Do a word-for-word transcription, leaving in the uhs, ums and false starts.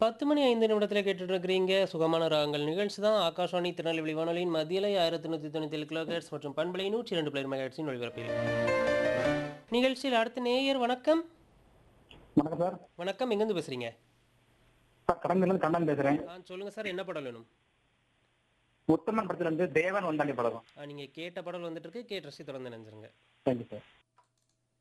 பத்து மணி ஐந்து நிமிடத்தில கேட்டுட்டு இருக்கிறீங்க. சுகமான ராகங்கள் நிகழ்ச்சி தான் ஆகாஷவாணி திருநெல்வேலி வானொலியின் மத்தியலை ஆயிரத்து நூற்று தொண்ணூற்றி ஏழு கிலோஹெர்ட்ஸ் மற்றும் பண்பலை நூற்று இரண்டு புள்ளி மெகாஹெர்ட்ஸின் ஒலிபரப்பில். நிகழ்ச்சியில் அடுத்த நேயர் வணக்கம். வணக்கம் சார். வணக்கம். எங்கேருந்து பேசுறீங்க? சார் கடம்பூர்லேருந்து கண்ணன் பேசுறேன். ஆ சொல்லுங்க சார். என்ன பாடல் வேணும்? உத்தமன் படத்துல இருந்து தேவன் வந்தாண்டி படம். ஆ நீங்க கேட்ட பாடல் வந்துட்டு இருக்கு. கேட்டு ரசித்து தொடர்ந்து நினைஞ்சிருங்க. Thank you sir.